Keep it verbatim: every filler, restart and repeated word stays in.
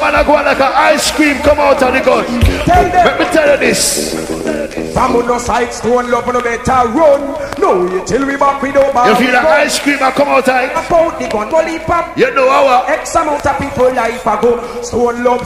man I go like an ice cream come out of the gun. Let me tell you this. From no side stone love no better run. No, you till we back with no back. You feel the ice cream I come out of it? About the gun, bully pop. You know our X amount of people life ago. Stone love